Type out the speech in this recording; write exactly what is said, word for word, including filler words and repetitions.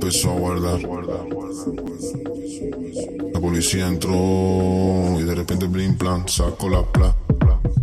empezó a guardar. La policía entró y de repente bling plan sacó la plata.